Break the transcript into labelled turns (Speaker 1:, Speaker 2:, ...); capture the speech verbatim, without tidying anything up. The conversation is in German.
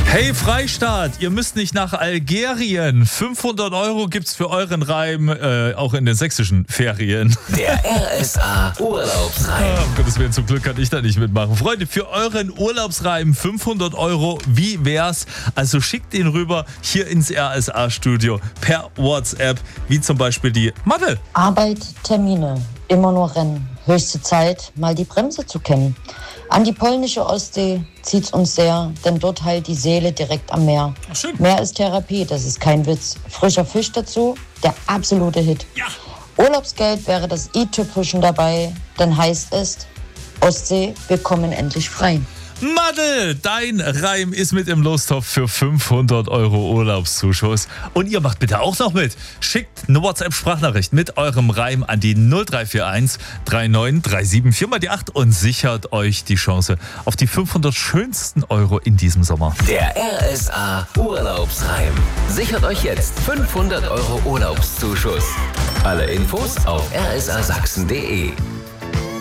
Speaker 1: Hey Freistaat, ihr müsst nicht nach Algerien. fünfhundert Euro gibt's für euren Reim äh, auch in den sächsischen Ferien.
Speaker 2: Der R S A Urlaubsreim.
Speaker 1: Ah, um Gottes Willen, zum Glück kann ich da nicht mitmachen. Freunde, für euren Urlaubsreim fünfhundert Euro, wie wär's? Also schickt ihn rüber hier ins R S A-Studio per WhatsApp, wie zum Beispiel die Madel.
Speaker 3: Arbeit, Termine, immer nur Rennen. Höchste Zeit, mal die Bremse zu kennen. An die polnische Ostsee zieht's uns sehr, denn dort heilt die Seele direkt am Meer.
Speaker 1: Ach, schön.
Speaker 3: Meer ist Therapie, das ist kein Witz. Frischer Fisch dazu, der absolute Hit.
Speaker 1: Ja.
Speaker 3: Urlaubsgeld wäre das i-Tüpfelchen dabei, denn heißt es, Ostsee, wir kommen endlich frei.
Speaker 1: Madel, dein Reim ist mit im Lostopf für fünfhundert Euro Urlaubszuschuss. Und ihr macht bitte auch noch mit. Schickt eine WhatsApp-Sprachnachricht mit eurem Reim an die null drei vier eins drei neun drei sieben vier mal die acht und sichert euch die Chance auf die fünfhundert schönsten Euro in diesem Sommer.
Speaker 2: Der R S A Urlaubsreim. Sichert euch jetzt fünfhundert Euro Urlaubszuschuss. Alle Infos auf r s a sachsen punkt d e.